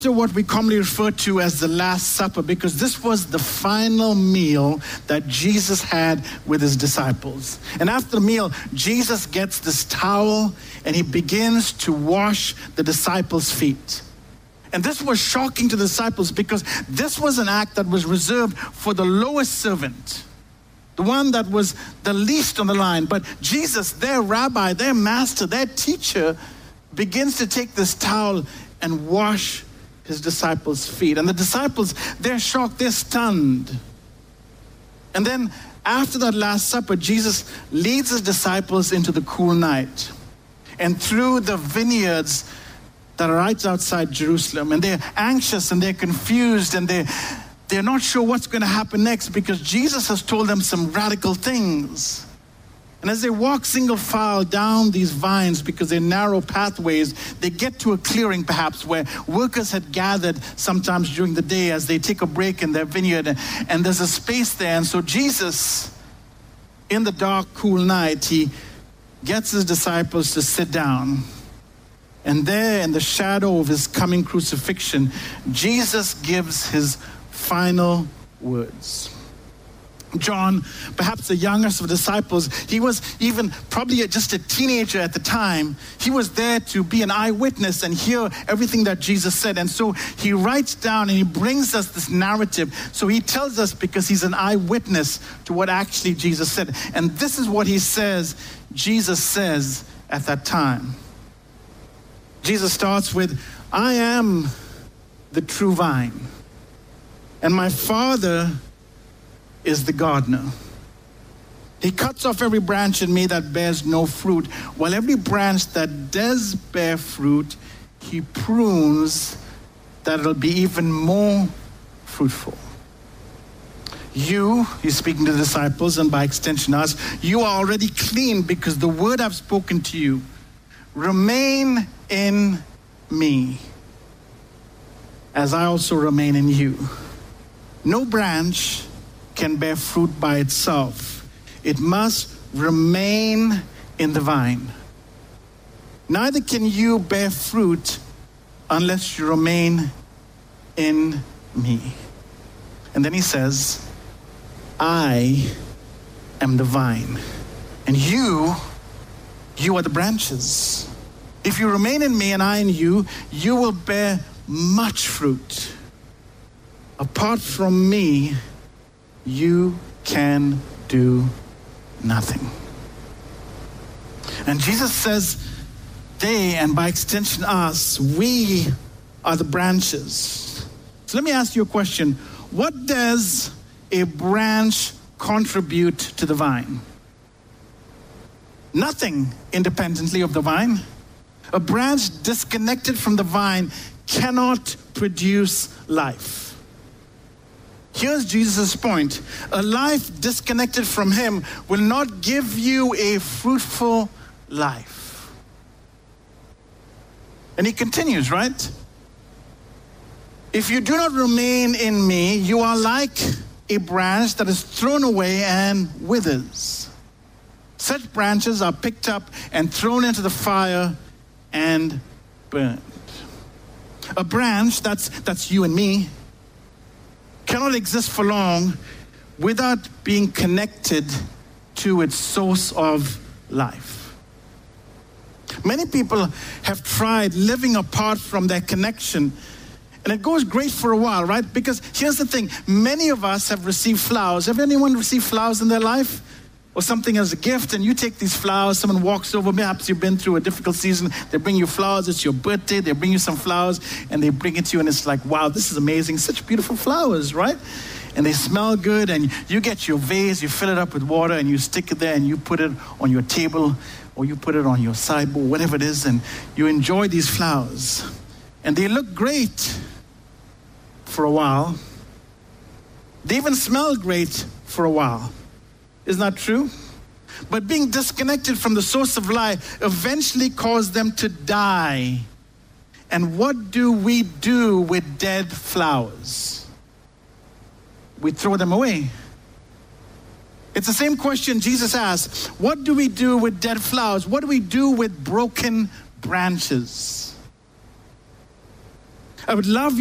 to what we commonly refer to as the Last Supper, because this was the final meal that Jesus had with his disciples. And after the meal, Jesus gets this towel and he begins to wash the disciples' feet. And this was shocking to the disciples because this was an act that was reserved for the lowest servant, the one that was the least on the line. But Jesus, their rabbi, their master, their teacher, begins to take this towel and wash his disciples' feet. And the disciples, they're shocked, they're stunned. And then after that Last Supper, Jesus leads his disciples into the cool night and through the vineyards that are right outside Jerusalem. And they're anxious and they're confused and they're not sure what's going to happen next because Jesus has told them some radical things. And as they walk single file down these vines, because they're narrow pathways, they get to a clearing perhaps where workers had gathered sometimes during the day as they take a break in their vineyard, and there's a space there. And so Jesus, in the dark, cool night, he gets his disciples to sit down. And there in the shadow of his coming crucifixion, Jesus gives his final words. John, perhaps the youngest of the disciples, he was even probably just a teenager at the time. He was there to be an eyewitness and hear everything that Jesus said. And so he writes down and he brings us this narrative. So he tells us because he's an eyewitness to what actually Jesus said. And this is what he says, Jesus says at that time. Jesus starts with, I am the true vine, and my Father is the gardener. He cuts off every branch in me that bears no fruit, while every branch that does bear fruit, he prunes that it'll be even more fruitful. He's speaking to the disciples, and by extension us, you are already clean because the word I've spoken to you. Remain in me, as I also remain in you. No branch can bear fruit by itself. It must remain in the vine. Neither can you bear fruit unless you remain in me. And then he says, I am the vine, and you are the branches. If you remain in me and I in you, you will bear much fruit. Apart from me, you can do nothing. And Jesus says, they, and by extension us, we are the branches. So let me ask you a question. What does a branch contribute to the vine? Nothing independently of the vine. A branch disconnected from the vine cannot produce life. Here's Jesus' point. A life disconnected from him will not give you a fruitful life. And he continues, right? If you do not remain in me, you are like a branch that is thrown away and withers. Such branches are picked up and thrown into the fire and burned. A branch, that's you and me, cannot exist for long without being connected to its source of life. Many people have tried living apart from their connection, and it goes great for a while, right? Because here's the thing, many of us have received flowers. Have anyone received flowers in their life? Or something as a gift, and you take these flowers, someone walks over, perhaps you've been through a difficult season, they bring you flowers, it's your birthday, they bring you some flowers, and they bring it to you, and it's like, wow, this is amazing, such beautiful flowers, right? And they smell good, and you get your vase, you fill it up with water, and you stick it there, and you put it on your table, or you put it on your sideboard, whatever it is, and you enjoy these flowers. And they look great for a while. They even smell great for a while. Isn't that true? But being disconnected from the source of life eventually caused them to die. And what do we do with dead flowers? We throw them away. It's the same question Jesus asked. What do we do with dead flowers? What do we do with broken branches? I would love